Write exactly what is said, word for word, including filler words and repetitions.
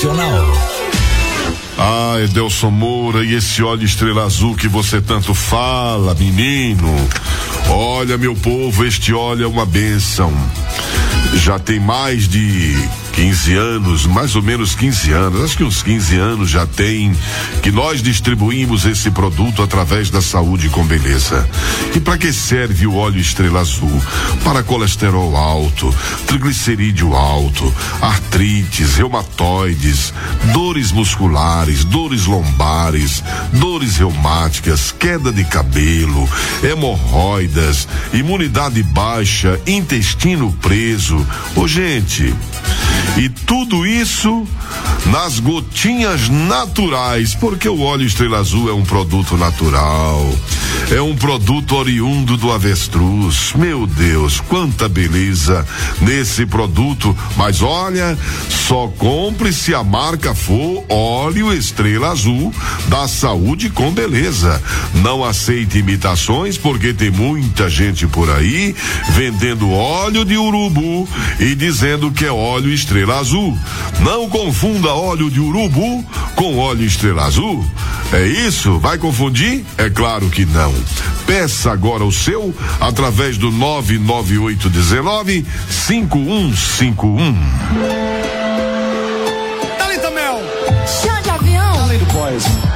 Nacional. Ah, Edelson Moura, e esse óleo Estrela Azul que você tanto fala, menino? Olha, meu povo, este óleo é uma bênção. Já tem mais de quinze anos, mais ou menos quinze anos, acho que uns quinze anos já tem, que nós distribuímos esse produto através da Saúde com Beleza. E para que serve o óleo Estrela Azul? Para colesterol alto, triglicerídeo alto, artrites, reumatoides, dores musculares, dores lombares, dores reumáticas, queda de cabelo, hemorroidas, imunidade baixa, intestino preso. Ô, gente, e tudo isso nas gotinhas naturais, porque o óleo Estrela Azul é um produto natural, é um produto oriundo do avestruz. Meu Deus, quanta beleza nesse produto. Mas olha, só compre se a marca for óleo Estrela Azul da Saúde com Beleza. Não aceite imitações, porque tem muita gente por aí vendendo óleo de urubu e dizendo que é óleo Estrela Azul. Não confunda óleo de urubu com óleo Estrela Azul. É isso? Vai confundir? É claro que não. Peça agora o seu através do nove nove oito um nove cinco um cinco um. Thalita Mel. Chá de avião. Além do Poison.